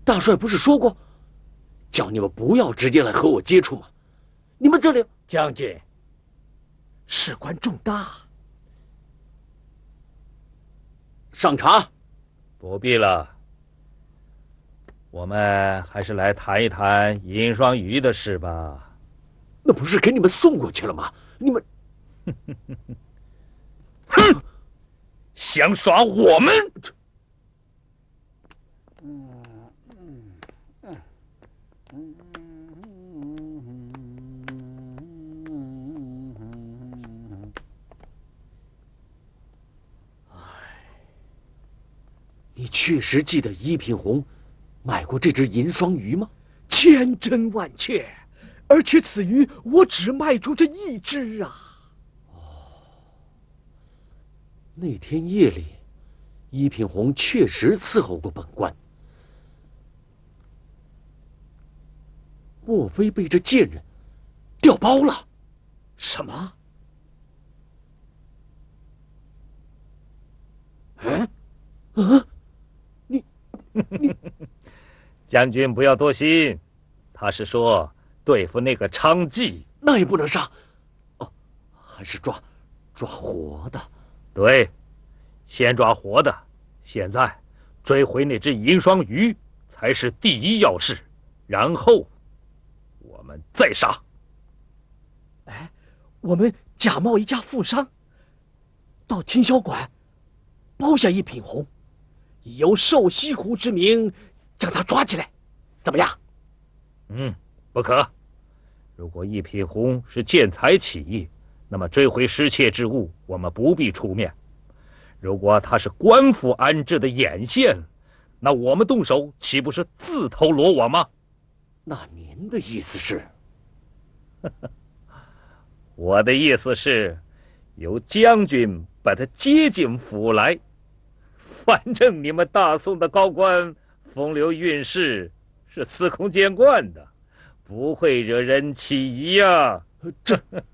大帅不是说过，叫你们不要直接来和我接触吗？你们这里， 将军，事关重大， 上茶。 不必了，我们还是来谈一谈尹双鱼的事吧。 那不是给你们送过去了吗？你们， 哼，想耍我们？ 你确实记得一品红买过这只银双鱼吗？ 千真万确，而且此鱼我只卖出这一只啊。 那天夜里，一品红确实伺候过本官。莫非被这贱人调包了？ 什么？ 你， 将军不要多心，他是说对付那个娼妓， 那也不能杀。哦，还是抓活的。 对，先抓活的。现在追回那只银双鱼才是第一要事，然后我们再杀。 哎，我们假冒一家富商，到听销馆包下一品红，以由瘦西湖之名将他抓起来，怎么样？ 不可。如果一品红是见财起意，那么追回失窃之物，我们不必出面。如果他是官府安置的眼线，那我们动手岂不是自投罗网吗？ 那您的意思是？ 我的意思是，由将军把他接进府来。反正你们大宋的高官风流韵事是司空见惯的，不会惹人起疑呀。 这